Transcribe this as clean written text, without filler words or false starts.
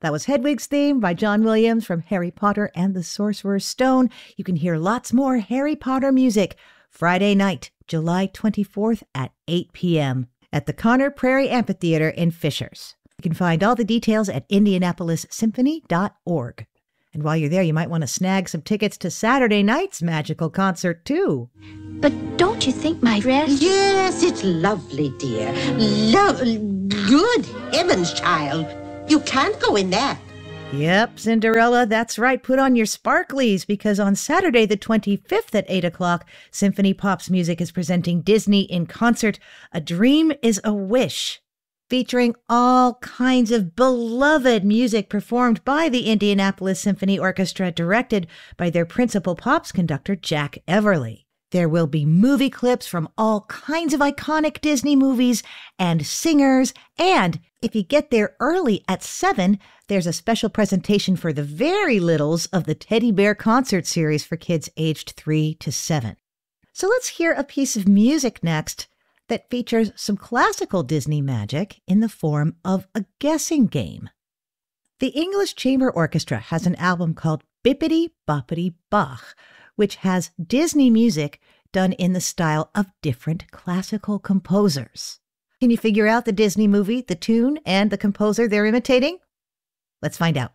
That was Hedwig's theme by John Williams from Harry Potter and the Sorcerer's Stone. You can hear lots more Harry Potter music Friday night, July 24th at 8 p.m. at the Conner Prairie Amphitheater in Fishers. You can find all the details at indianapolissymphony.org. And while you're there, you might want to snag some tickets to Saturday night's magical concert, too. But don't you think my dress... Yes, it's lovely, dear. Good heavens, child. You can't go in that. Yep, Cinderella, that's right. Put on your sparklies, because on Saturday the 25th at 8 o'clock, Symphony Pop's Music is presenting Disney in concert, A Dream is a Wish, featuring all kinds of beloved music performed by the Indianapolis Symphony Orchestra, directed by their principal Pops conductor, Jack Everly. There will be movie clips from all kinds of iconic Disney movies and singers, and if you get there early at 7, there's a special presentation for the very littles of the Teddy Bear Concert Series for kids aged 3 to 7. So let's hear a piece of music next that features some classical Disney magic in the form of a guessing game. The English Chamber Orchestra has an album called Bippity Boppity Bach, which has Disney music done in the style of different classical composers. Can you figure out the Disney movie, the tune, and the composer they're imitating? Let's find out.